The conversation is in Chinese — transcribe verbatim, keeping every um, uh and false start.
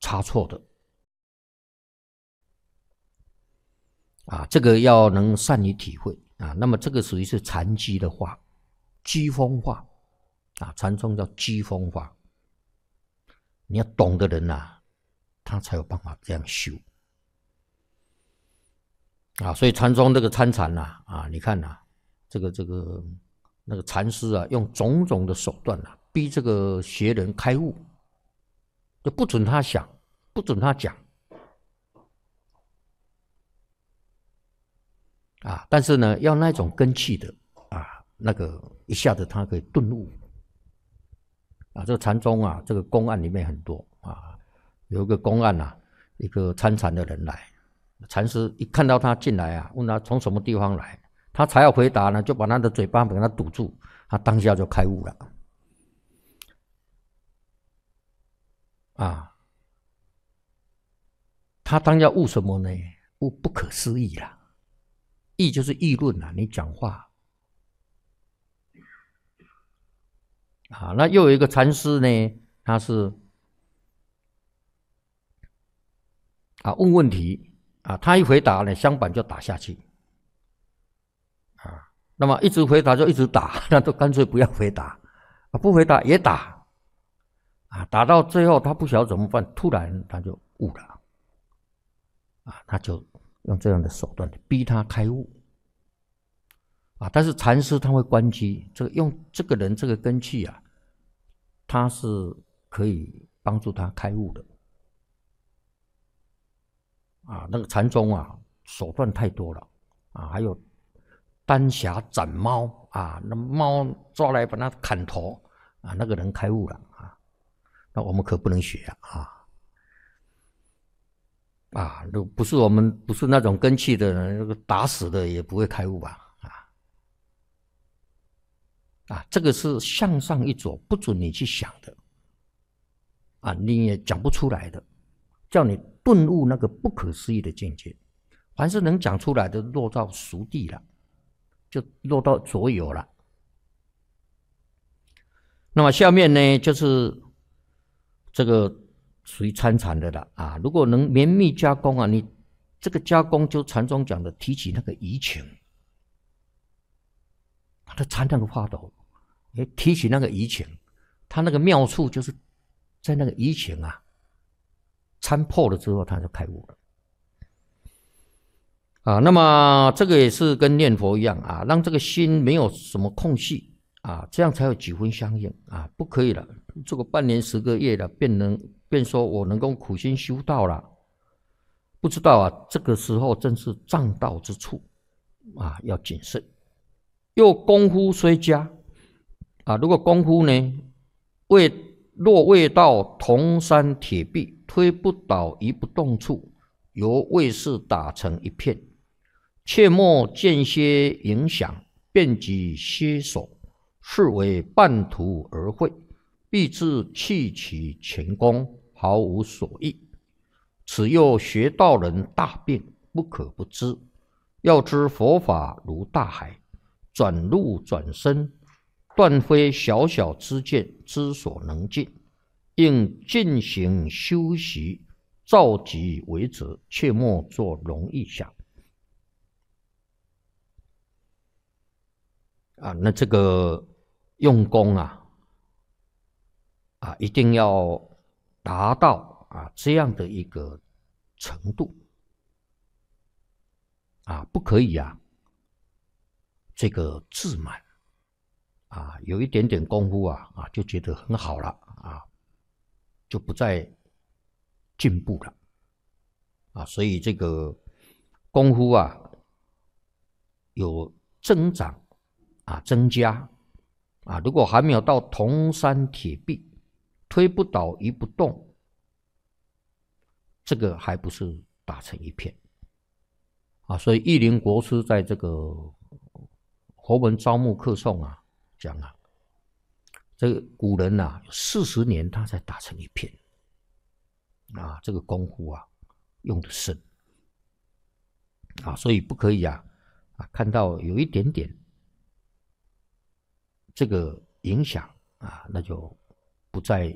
差错的。啊，这个要能善于体会啊。那么这个属于是禅机的话，机锋化啊，禅宗叫机锋化。你要懂的人呐、啊，他才有办法这样修啊。所以禅宗这个参禅呐，啊，你看呐、啊，这个这个那个禅师啊，用种种的手段啊，逼这个学人开悟，就不准他想，不准他讲。啊，但是呢，要那种根器的啊，那个一下子他可以顿悟啊。这个禅宗啊，这个公案里面很多啊，有一个公案啊，一个参禅的人来，禅师一看到他进来啊，问他从什么地方来，他才要回答呢，就把他的嘴巴给他堵住，他当下就开悟了啊。他当下悟什么呢？悟不可思议啦。议就是议论啊，你讲话啊。那又有一个禅师呢，他是啊问问题啊，他一回答呢，香板就打下去啊。那么一直回答就一直打，那就干脆不要回答啊，不回答也打啊，打到最后他不晓得怎么办，突然他就悟了啊，他就用这样的手段逼他开悟。啊，但是禅师他会观机，这个用这个人这个根器啊，他是可以帮助他开悟的。啊，那个禅宗啊，手段太多了啊，还有丹霞斩猫啊，那猫抓来把它砍头啊，那个人开悟了啊，那我们可不能学啊啊，啊，不是我们不是那种根器的人，那个打死的也不会开悟吧？啊，这个是向上一走，不准你去想的，啊，你也讲不出来的，叫你顿悟那个不可思议的境界。凡是能讲出来的，落到熟地了，就落到所有了。那么下面呢，就是这个属于参禅的了啊。如果能绵密加工啊，你这个加工就禅宗讲的提起那个移情，他参那个话头。提起那个移情，他那个妙处就是在那个移情啊参破了之后，他就开悟了啊。那么这个也是跟念佛一样啊，让这个心没有什么空隙啊，这样才有几分相应啊。不可以了，这个半年十个月了，便能便说我能够苦心修道了，不知道啊，这个时候正是障道之处啊，要谨慎。又功夫虽佳。啊，如果功夫呢，未若未到铜山铁壁，推不倒移不动处，由卫士打成一片，切莫间歇影响，便即歇手，是为半途而废，必致弃其前功，毫无所益。此又学道人大病，不可不知。要知佛法如大海，转入转身，断非小小之见之所能尽，应进行修习，照己为则，切莫做容易想。啊，那这个用功啊，啊，一定要达到啊这样的一个程度啊，不可以啊，这个自满。啊，有一点点功夫啊，啊，就觉得很好了啊，就不再进步了啊，所以这个功夫啊有增长啊，增加啊，如果还没有到铜山铁壁，推不倒移不动，这个还不是打成一片啊，所以义林国师在这个佛门招募客诵啊。讲啊，这个古人啊，四十年他才打成一片啊，这个功夫啊用的深啊，所以不可以啊啊，看到有一点点这个影响啊，那就不再